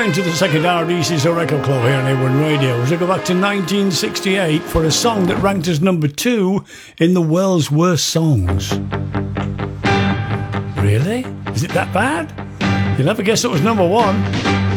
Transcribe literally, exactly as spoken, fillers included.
into the second hour of the Easy Soul Record Club here on A one Radio. We're going to go back to nineteen sixty-eight for a song that ranked as number two in the world's worst songs. Really? Is it that bad? You'll never guess it was number one.